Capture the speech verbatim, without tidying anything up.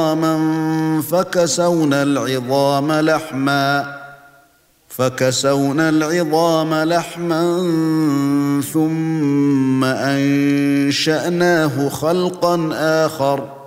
عِظَامًا فَكَسَوْنَا الْعِظَامَ لَحْمًا فَكَسَوْنَا الْعِظَامَ لَحْمًا ثُمَّ أَنشَأْنَاهُ خَلْقًا آخَرَ